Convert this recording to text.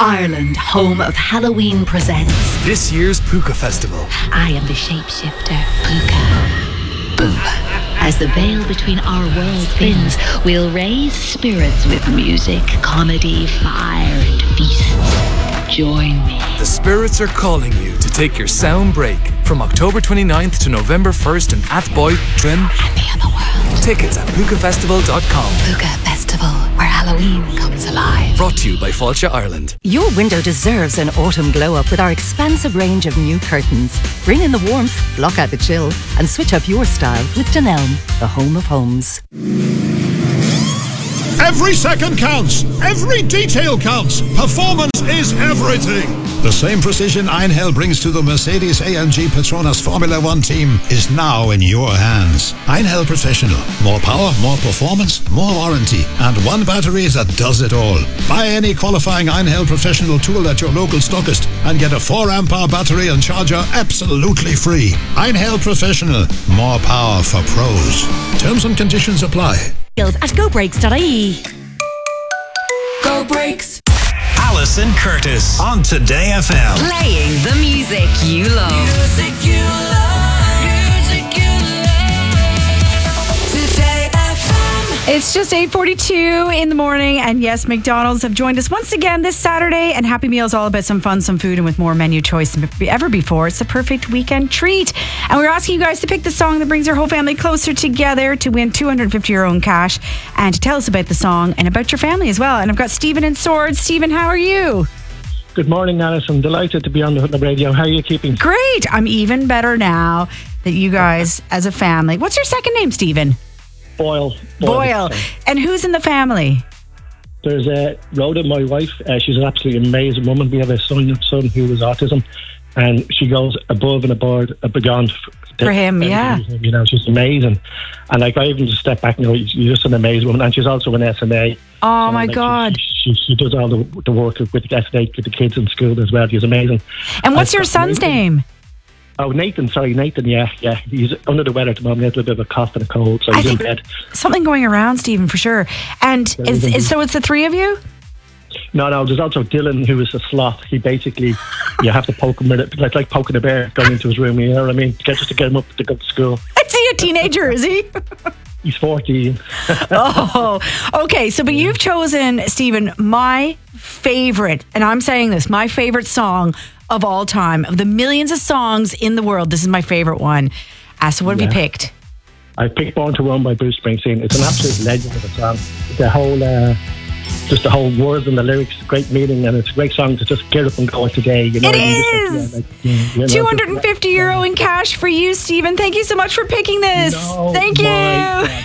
Ireland, home of Halloween, presents this year's Puka Festival. I am the shapeshifter, Puka. Boo. As the veil between our worlds thins, we'll raise spirits with music, comedy, fire, and feast. Join me. The spirits are calling you to take your sound break from October 29th to November 1st in Athboy, Trim, And the other world. Tickets at pukafestival.com. Puka Festival, where Halloween comes alive. Brought to you by Fáilte Ireland. Your window deserves an autumn glow-up with our expansive range of new curtains. Bring in the warmth, block out the chill, and switch up your style with Dunelm, the home of homes. Every second counts. Every detail counts. Performance is everything. The same precision Einhell brings to the Mercedes-AMG Petronas Formula One team is now in your hands. Einhell Professional. More power, more performance, more warranty, and one battery that does it all. Buy any qualifying Einhell Professional tool at your local stockist and get a 4 amp hour battery and charger absolutely free. Einhell Professional. More power for pros. Terms and conditions apply. At gobrakes.ie. Go Brakes. Alison Curtis on Today FM. Playing the music you love. Music you love. Music you love. Today FM. It's just 8:42 in the morning, and yes, McDonald's have joined us once again this Saturday, and Happy Meal is all about some fun, some food, and with more menu choice than ever before, it's the perfect weekend treat. And we're asking you guys to pick the song that brings your whole family closer together to win €250 in cash, and to tell us about the song and about your family as well. And I've got Stephen in Swords. Stephen, how are you? Good morning, Alison. Delighted to be on the radio. How are you keeping? Great. I'm even better now that you guys, as a family. What's your second name, Stephen? Boyle. And who's in the family? There's Rhoda, my wife. She's an absolutely amazing woman. We have a son who has autism, and she goes above and beyond For him, yeah. You know, she's amazing. And like, I even just step back and go, you're just an amazing woman. And she's also an SMA. Oh, So, my like, God. She does all the work with the SMA, with the kids in school as well. She's amazing. And what's your son's name? Oh, Nathan, yeah. He's under the weather at the moment. He has a little bit of a cough and a cold, so he's in bed. Something going around, Stephen, for sure. And so it's the three of you? No, there's also Dylan, who is a sloth. He basically, you have to poke him with it, like poking a bear going into his room, you know what I mean? Just to get him up to go to school. Is he a teenager, is he? He's 14. Oh, okay. So, but you've chosen, Stephen, my favorite, and I'm saying this, my favorite song of all time. Of the millions of songs in the world, this is my favorite one. So what have you picked? I picked Born to Run by Bruce Springsteen. It's an absolute legend of a song. The whole words and the lyrics, great meaning, and it's a great song to just get up and go today. You know, It is! €250 in cash for you, Stephen. Thank you so much for picking this. No, Thank you. my God.